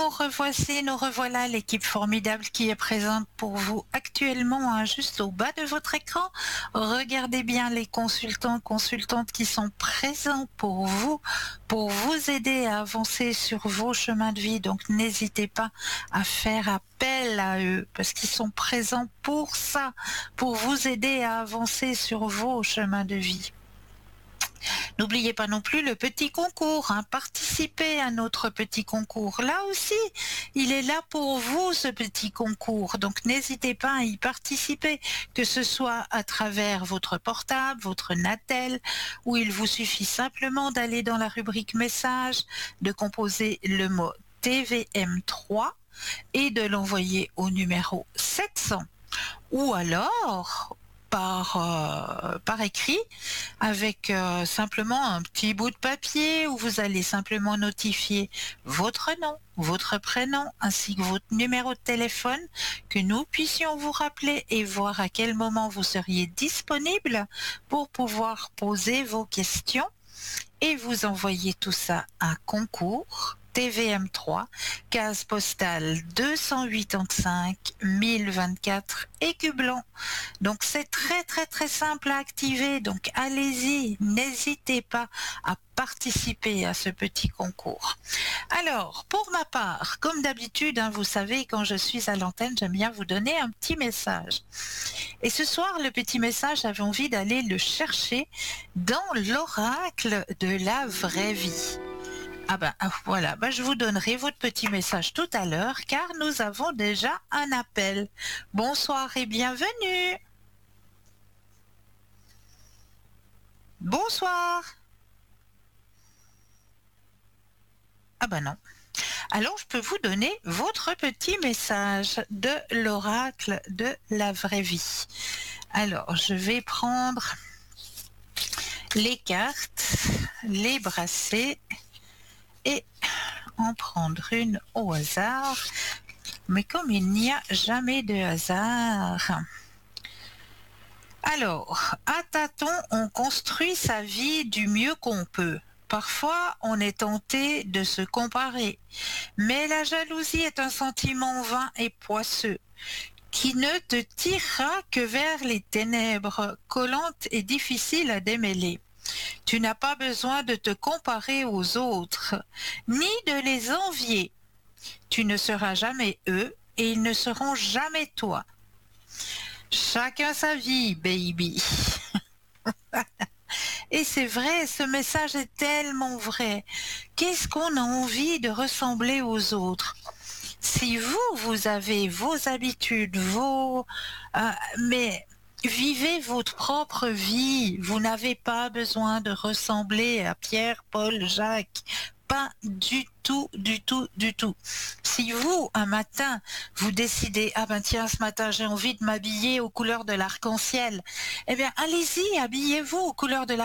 Nous revoilà, l'équipe formidable qui est présente pour vous actuellement, hein, juste au bas de votre écran. Regardez bien les consultants, consultantes qui sont présents pour vous aider à avancer sur vos chemins de vie. Donc n'hésitez pas à faire appel à eux, parce qu'ils sont présents pour ça, pour vous aider à avancer sur vos chemins de vie. N'oubliez pas non plus le petit concours, hein. Participez à notre petit concours. Là aussi, il est là pour vous, ce petit concours. Donc n'hésitez pas à y participer, que ce soit à travers votre portable, votre Natel, où il vous suffit simplement d'aller dans la rubrique message, de composer le mot TVM3 et de l'envoyer au numéro 700. Ou alors par écrit, avec simplement un petit bout de papier où vous allez simplement notifier votre nom, votre prénom ainsi que votre numéro de téléphone, que nous puissions vous rappeler et voir à quel moment vous seriez disponible pour pouvoir poser vos questions, et vous envoyez tout ça à concours TVM3, case postale 285 1024 Écublanc. Donc c'est très simple à activer, donc allez-y, n'hésitez pas à participer à ce petit concours. Alors, pour ma part, comme d'habitude, hein, vous savez, quand je suis à l'antenne, j'aime bien vous donner un petit message. Et ce soir, le petit message, j'avais envie d'aller le chercher dans l'oracle de la vraie vie. Voilà, je vous donnerai votre petit message tout à l'heure, car nous avons déjà un appel. Bonsoir et bienvenue. Bonsoir. Non. Alors, je peux vous donner votre petit message de l'oracle de la vraie vie. Alors, je vais prendre les cartes, les brasser et en prendre une au hasard. Mais comme il n'y a jamais de hasard... Alors, à tâtons, on construit sa vie du mieux qu'on peut. Parfois, on est tenté de se comparer. Mais la jalousie est un sentiment vain et poisseux, qui ne te tirera que vers les ténèbres, collantes et difficiles à démêler. Tu n'as pas besoin de te comparer aux autres, ni de les envier. Tu ne seras jamais eux, et ils ne seront jamais toi. Chacun sa vie, baby. Et c'est vrai, ce message est tellement vrai. Qu'est-ce qu'on a envie de ressembler aux autres? Si vous avez vos habitudes, mais vivez votre propre vie. Vous n'avez pas besoin de ressembler à Pierre, Paul, Jacques. Pas du tout. Si vous, un matin, vous décidez, tiens, ce matin, j'ai envie de m'habiller aux couleurs de l'arc-en-ciel, eh bien, allez-y, habillez-vous aux couleurs de l'arc-en-ciel.